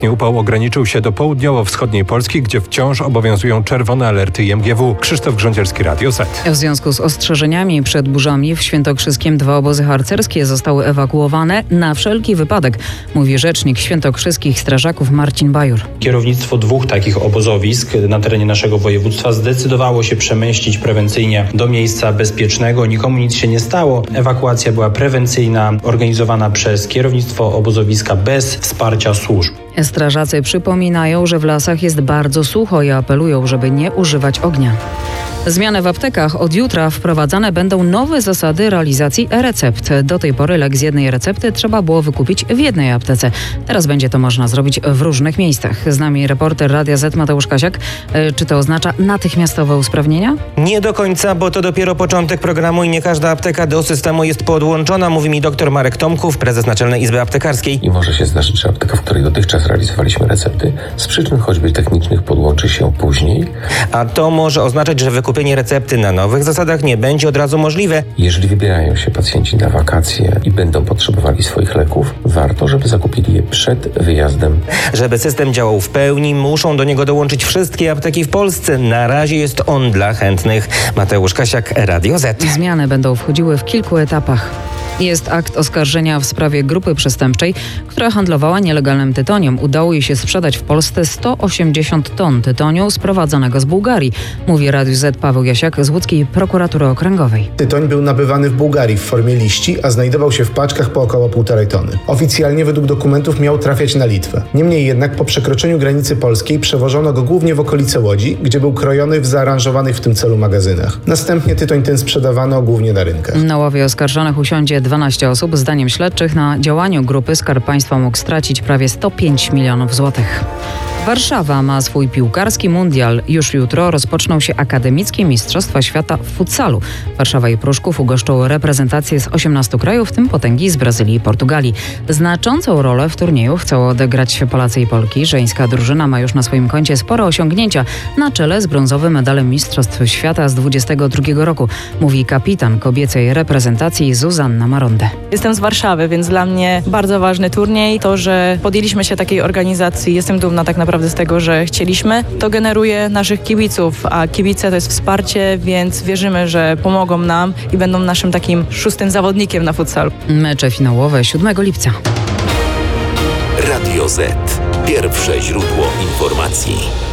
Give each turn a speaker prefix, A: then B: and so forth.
A: Upał ograniczył się do południowo-wschodniej Polski, gdzie wciąż obowiązują czerwone alerty IMGW. Krzysztof Grządzielski, Radio Z.
B: W związku z ostrzeżeniami przed burzami w Świętokrzyskiem 2 obozy harcerskie zostały ewakuowane na wszelki wypadek, mówi rzecznik świętokrzyskich strażaków Marcin Bajur.
C: Kierownictwo 2 takich obozowisk na terenie naszego województwa zdecydowało się przemieścić prewencyjnie do miejsca bezpiecznego. Nikomu nic się nie stało. Ewakuacja była prewencyjna, organizowana przez kierownictwo obozowiska bez wsparcia służb.
B: Strażacy przypominają, że w lasach jest bardzo sucho i apelują, żeby nie używać ognia. Zmiany w aptekach. Od jutra wprowadzane będą nowe zasady realizacji e-recept. Do tej pory lek z jednej recepty trzeba było wykupić w jednej aptece. Teraz będzie to można zrobić w różnych miejscach. Z nami reporter Radia Z Mateusz Kasiak. Czy to oznacza natychmiastowe usprawnienia?
D: Nie do końca, bo to dopiero początek programu i nie każda apteka do systemu jest podłączona, mówi mi dr Marek Tomków, prezes Naczelnej Izby Aptekarskiej.
E: I może się zdarzyć, że apteka, w której dotychczas realizowaliśmy recepty, z przyczyn choćby technicznych podłączy się później.
D: A to może oznaczać, że wykupienie recepty na nowych zasadach nie będzie od razu możliwe.
E: Jeżeli wybierają się pacjenci na wakacje i będą potrzebowali swoich leków, warto, żeby zakupili je przed wyjazdem.
D: Żeby system działał w pełni, muszą do niego dołączyć wszystkie apteki w Polsce. Na razie jest on dla chętnych. Mateusz Kasiak, Radio Z.
B: Zmiany będą wchodziły w kilku etapach. Jest akt oskarżenia w sprawie grupy przestępczej, która handlowała nielegalnym tytoniem. Udało jej się sprzedać w Polsce 180 ton tytoniu sprowadzonego z Bułgarii, mówi Radiu Z Paweł Jasiak z łódzkiej prokuratury okręgowej.
F: Tytoń był nabywany w Bułgarii w formie liści, a znajdował się w paczkach po około 1,5 tony. Oficjalnie według dokumentów miał trafiać na Litwę. Niemniej jednak po przekroczeniu granicy polskiej przewożono go głównie w okolice Łodzi, gdzie był krojony w zaaranżowanych w tym celu magazynach. Następnie tytoń ten sprzedawano głównie na rynkach.
B: Na ławie oskarżonych usiądzie 12 osób. Zdaniem śledczych na działaniu grupy Skarb Państwa mógł stracić prawie 105 milionów złotych. Warszawa ma swój piłkarski mundial. Już jutro rozpoczną się akademickie Mistrzostwa Świata w futsalu. Warszawa i Pruszków ugoszczą reprezentacje z 18 krajów, w tym potęgi z Brazylii i Portugalii. Znaczącą rolę w turnieju chcą odegrać Polacy i Polki. Żeńska drużyna ma już na swoim koncie spore osiągnięcia, na czele z brązowym medalem Mistrzostw Świata z 22 roku, mówi kapitan kobiecej reprezentacji Zuzanna Maronde.
G: Jestem z Warszawy, więc dla mnie bardzo ważny turniej. To, że podjęliśmy się takiej organizacji, jestem dumna tak naprawdę z tego, że chcieliśmy. To generuje naszych kibiców, a kibice to jest wsparcie, więc wierzymy, że pomogą nam i będą naszym takim 6. zawodnikiem na futsalu.
B: Mecze finałowe 7 lipca.
H: Radio Z. Pierwsze źródło informacji.